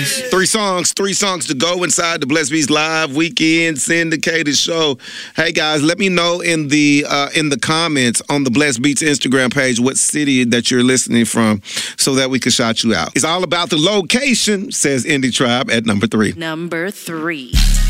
Three songs to go inside the Blessed Beats Live Weekend syndicated show. Hey guys, let me know in the comments on the Blessed Beats Instagram page what city that you're listening from so that we can shout you out. It's all about the location, says Indie Tribe at number 3. Number 3.